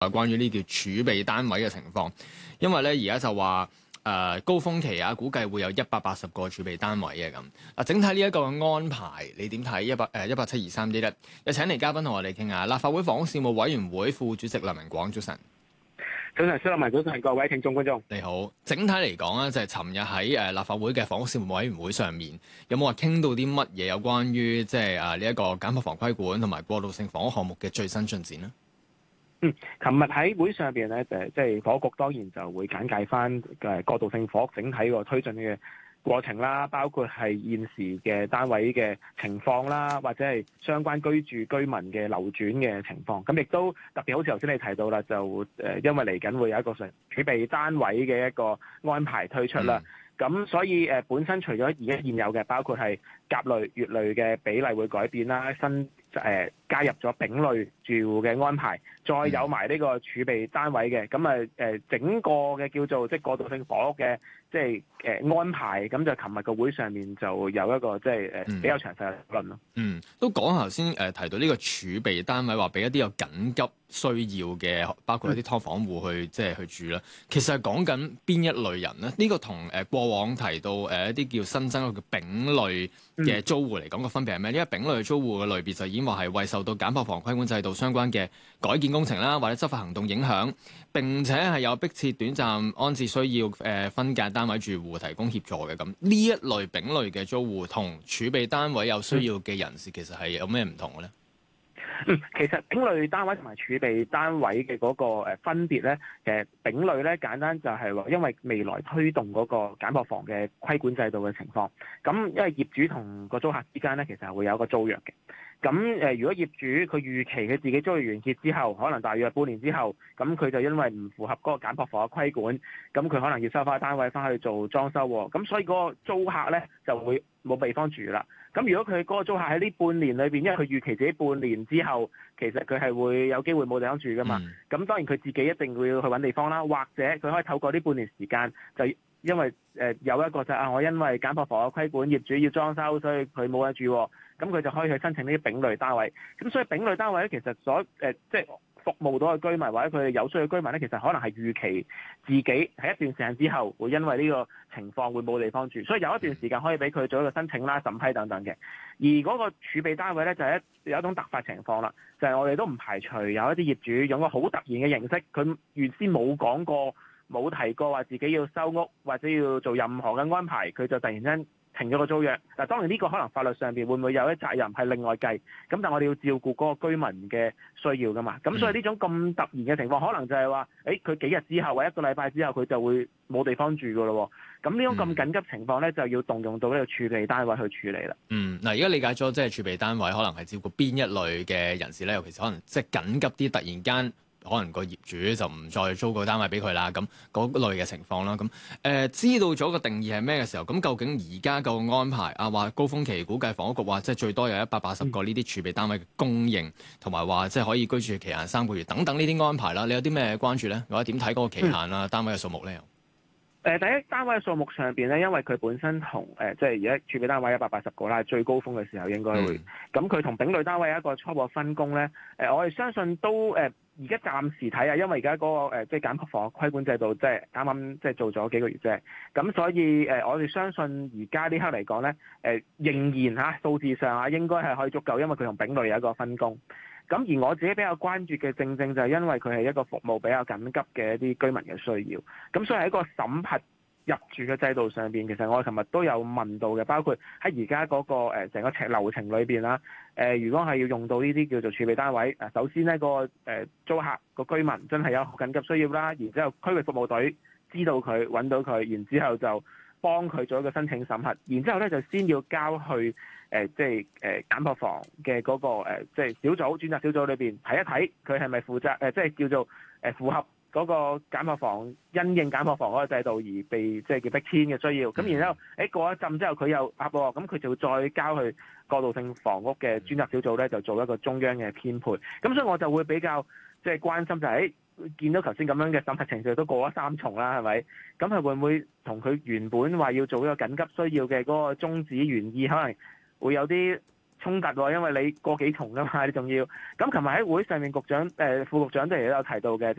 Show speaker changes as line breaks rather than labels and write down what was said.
關於呢叫儲備單位嘅情況，因為咧而家就話高峰期啊，估計會有180個儲備單位嘅咁。整體呢一個安排你點睇？1872311，有請嚟嘉賓同我哋傾下。立法會房屋事務委員會副主席梁文廣，早晨。
早晨，蘇立文，早晨，各位聽眾觀眾，
你好。整體嚟講咧，就係尋日喺立法會嘅房屋事務委員會上面，有冇話傾到啲乜嘢有關於即係呢一個簡樸房規管同埋過渡性房屋項目嘅最新進展呢？
琴日喺會上邊咧，即係房屋局當然就會簡介翻過渡性房屋整體個推進嘅過程啦，包括係現時嘅單位嘅情況啦，或者係相關居住居民嘅流轉嘅情況。咁亦都特別好似頭先你提到啦，就因為嚟緊會有一個儲備單位嘅一個安排推出啦。咁所以本身除咗而家現有嘅，包括係甲類、乙類嘅比例會改變啦，新加入咗丙類住戶嘅安排，再有埋呢個儲備單位嘅，咁整個嘅叫做即係過渡性房屋嘅即係安排，咁就琴日個會上面就有一個即係比較詳細嘅討論咯。
都講頭先提到呢個儲備單位，話俾一啲有緊急需要嘅，包括一啲劏房戶去即係去住啦。其實係講緊邊一類人呢？呢個同過往提到一啲叫新增嘅丙類嘅租戶嚟講個分別係咩？因為丙類租戶嘅類別就已經話係為受到簡樸房規管制度相關嘅改建工程啦，或者執法行動影響，並且係有迫切短暫安置需要分間單位住戶提供協助嘅。咁呢一類丙類嘅租戶同儲備單位有需要嘅人士，其實係有咩唔同嘅咧？
其實丙類單位同埋儲備單位嘅嗰個分別咧，其實丙類咧簡單就係話，因為未來推動嗰個簡樸房嘅規管制度嘅情況，咁因為業主同個租客之間咧，其實係會有一個租約嘅。咁如果業主佢預期佢自己租約完結之後，可能大約半年之後，咁佢就因為唔符合嗰個簡樸房嘅規管，咁佢可能要收翻單位翻去做裝修喎，咁所以嗰個租客咧就會冇地方住啦。咁如果佢嗰個租客喺呢半年裏邊，因為佢預期自己半年之後，其實佢係會有機會冇地方住噶嘛。咁當然佢自己一定會去揾地方啦，或者佢可以透過呢半年時間，就因為有一個就係我因為簡樸房嘅規管，業主要裝修，所以佢冇得住，咁佢就可以去申請呢啲丙類單位。咁所以丙類單位咧，其實即係服務到嘅居民或者佢哋有需要嘅居民咧，其實可能係預期自己喺一段時間之後會因為呢個情況會冇地方住，所以有一段時間可以俾佢做一個申請啦、審批等等嘅。而嗰個儲備單位咧就係有一種突發情況啦，就係我哋都唔排除有一啲業主用個好突然嘅形式，佢原先冇講過、冇提過話自己要收屋或者要做任何嘅安排，佢就突然間停咗個租約。嗱，當然呢個可能法律上邊會唔會有啲責任係另外計，咁但係我哋要照顧嗰個居民嘅需要噶嘛。咁所以呢種咁突然嘅情況，可能就係話，佢幾日之後或者一個禮拜之後，佢就會冇地方住噶咯。咁呢種咁緊急情況咧，就要動用到呢個儲備單位去處理啦。
嗱，而家理解咗，即係儲備單位可能係照顧邊一類嘅人士咧？尤其是可能即係緊急啲，突然間可能個業主就唔再租個單位俾佢啦，咁嗰類嘅情況啦。咁知道咗個定義係咩嘅時候，咁究竟而家個安排話高峰期估計房屋局話即係最多有180個呢啲儲備單位嘅供應，同埋話即係可以居住期限3個月等等呢啲安排啦。你有啲咩關注咧？或者點睇嗰個期限啦、單位嘅數目咧？
第一單位嘅數目上邊咧，因為佢本身同即係而家儲備單位180個啦，最高峰嘅時候應該會。咁佢同丙類單位有一個初步分工咧。我哋相信都而家暫時睇下，因為而家嗰個即係簡樸房規管制度即係啱啱即係做咗幾個月啫。咁所以我哋相信而家呢刻嚟講咧，仍然數字上應該係可以足夠，因為佢同丙類有一個分工。咁而我自己比較關注嘅正正就係因為佢係一個服務比較緊急嘅一啲居民嘅需要，咁所以喺個審核入住嘅制度上邊，其實我哋琴日都有問到嘅，包括喺而家嗰個成個流程裏邊啦。如果係要用到呢啲叫做儲備單位，首先呢個租客個居民真係有緊急需要啦，然之後區域服務隊知道佢揾到佢，然之後就幫佢做一個申請審核，然之後咧就先要交去即係簡樸房嘅嗰個即係專責小組裏邊睇一睇佢係咪負責即係叫做符合嗰個簡樸房因應簡樸房嗰個制度而被即係叫逼遷嘅需要。咁然之後過一陣之後佢又喎，咁佢就會再交去過渡性房屋嘅專責小組咧，就做一個中央嘅編配。咁所以我就會比較即係關心就係見到頭先咁樣嘅審核程序都過咗3重啦，係咪？咁係會唔會同佢原本話要做一個緊急需要嘅嗰個宗旨原意，可能會有啲衝突喎，因為你過幾重㗎嘛，你仲要咁。琴日喺會上面，副局長都有提到嘅。